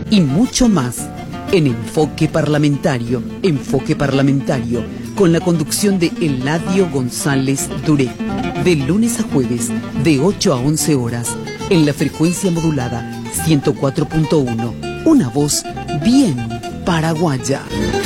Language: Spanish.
y mucho más en Enfoque Parlamentario, con la conducción de Eladio González Duré, de lunes a jueves, de 8 a 11 horas, en la frecuencia modulada 104.1, una voz bien paraguaya.